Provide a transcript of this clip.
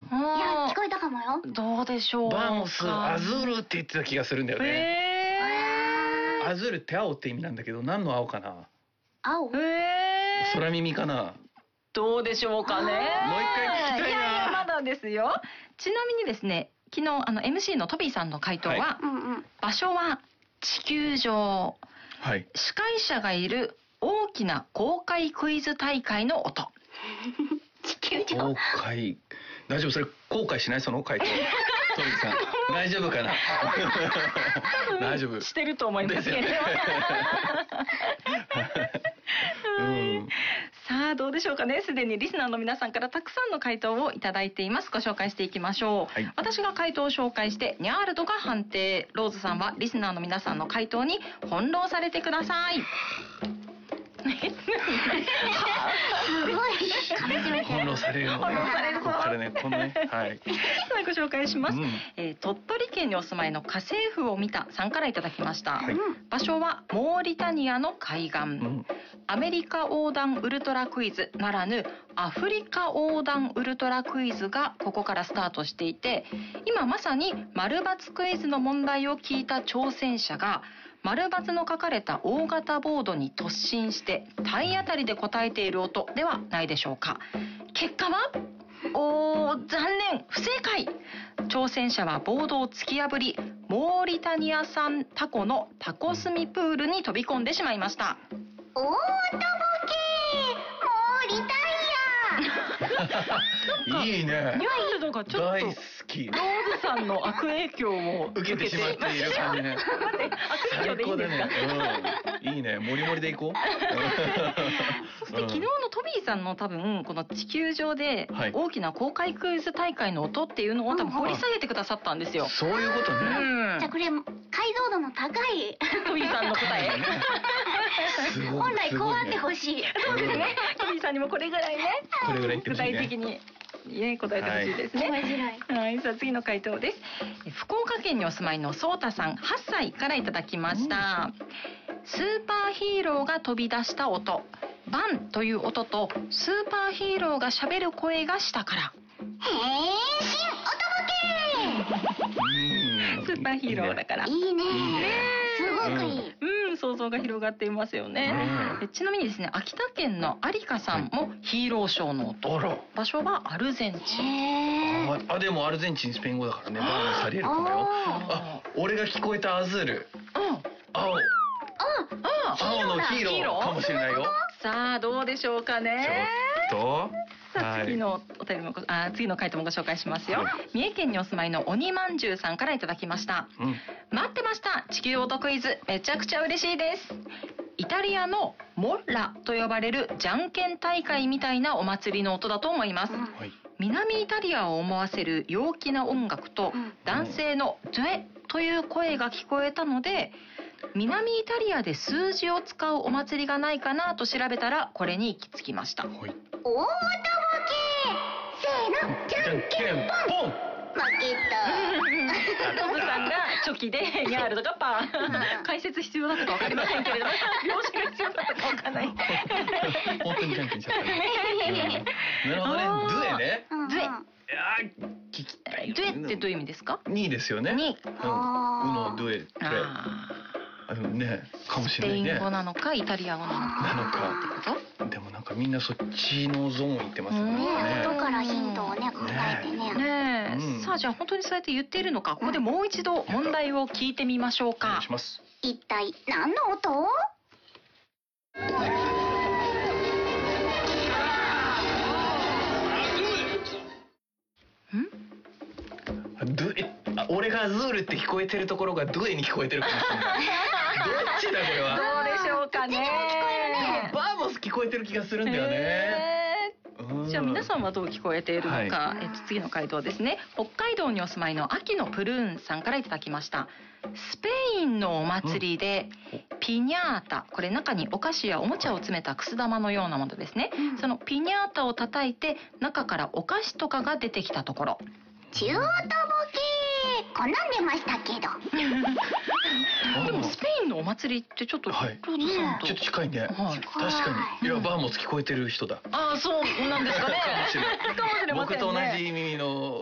や、聞こえたかもよ。 どうでしょうか。 バーモスアズールって言ってた気がするんだよね。アズールって青って意味なんだけど、何の青かな。 青。 空耳かな。 どうでしょうかね。 もう一回聞きたいな。 いやいや、まだですよ。ちなみにですね、昨日MC のトビーさんの回答は、場所は地球上、司会者がいる大きな公開クイズ大会の音。 地球上。 公開。大丈夫？それ後悔しない？その回答。トビーさん大丈夫かな。大丈夫。 してると思いますけれど。さあどうでしょうかね。すでにリスナーの皆さんからたくさんの回答をいただいています。ご紹介していきましょう。私が回答を紹介してニャールドが判定。ローズさんはリスナーの皆さんの回答に翻弄されてください。 すごい。 翻弄されるのね。 翻弄されるぞ。 ここからね、このね、 ご紹介します。鳥取県にお住まいの家政婦を見たさんからいただきました。場所はモーリタニアの海岸。アメリカ横断ウルトラクイズならぬアフリカ横断ウルトラクイズがここからスタートしていて、今まさに丸×クイズの問題を聞いた挑戦者が丸×の書かれた大型ボードに突進して体当たりで答えている音ではないでしょうか。結果は残念、不正解。挑戦者はボードを突き破り、モーリタニア産タコのタコスミプールに飛び込んでしまいました。 おーとぼけー、モーリタニア。いいね。 ニャールドがちょっと大好き。 ローズさんの悪影響も受けてしまっている感じね。 待って、悪影響でいいんですか。 いいね、モリモリでいこう。 そして昨日のトビーさんの多分この地球上で大きな公開クイズ大会の音っていうのを多分掘り下げてくださったんですよ。 そういうことね。 じゃあこれ解像度の高いトビーさんの答え。 本来こうあってほしい。 そうですね。トビーさんにもこれぐらいね。 これぐらい具体的に。答えてほしいですね。 面白い。 はい、さあ次の回答です。福岡県にお住まいのソータさん8歳からいただきました。スーパーヒーローが飛び出した音、バンという音とスーパーヒーローが喋る声がしたから。 変身おとぼけ。 スーパーヒーローだから。 いいね。すごくいい。 想像が広がっていますよね。ちなみにですね、秋田県の有香さんもヒーローショーの音。場所はアルゼンチン。 でもアルゼンチンスペイン語だからね、バーンされるかもよ。俺が聞こえたアズール。青のヒーローかもしれないよ。 さあどうでしょうかね。 ちょっと。 さあ次のお便りも次の回答もご紹介しますよ。三重県にお住まいの鬼まんじゅうさんからいただきました。待ってました。地球音クイズめちゃくちゃ嬉しいです。イタリアのモッラと呼ばれるじゃんけん大会みたいなお祭りの音だと思います。南イタリアを思わせる陽気な音楽と男性のドゥエという声が聞こえたので、南イタリアで数字を使うお祭りがないかなと調べたらこれに行き着きました。 おーとぼけ。せーの、じゃんけんぽん。負けた。 トムさんがチョキでニャールドがパー。解説必要だったかわかりませんけれども、描写が必要だったかわかんない。 本当にじゃんけんしちゃったね。なるほどね。ドゥエね。 ドゥエ。 いや聞きたい。 ドゥエってどういう意味ですか ？2ですよね。 2。 ウノドゥエ。ね、かもしれないね。 スペイン語なのかイタリア語なのかってこと？ でもなんかみんなそっちのゾーン行ってますよね。 音からヒントをね考えてね。 さあじゃあ本当にそうやって言っているのか、ここでもう一度問題を聞いてみましょうか。 お願いします。 一体何の音？ ドゥエ、俺がアズールって聞こえてるところがドゥエに聞こえてるかもしれない。どっちだこれは。 どうでしょうかね。 バーモス聞こえてる気がするんだよね。 じゃあ皆さんはどう聞こえているのか、次の回答ですね。北海道にお住まいの秋のプルーンさんからいただきました。スペインのお祭りでピニャータ、これ中にお菓子やおもちゃを詰めたくす玉のようなものですね。そのピニャータを叩いて中からお菓子とかが出てきたところ。 中途ボケー、こんなん出ましたけど。 でもスペインのお祭りってちょっとローズさんとちょっと近いね。確かに。いやバーモス聞こえてる人だ。 そうなんですかね。 かもしれない。僕と同じ耳の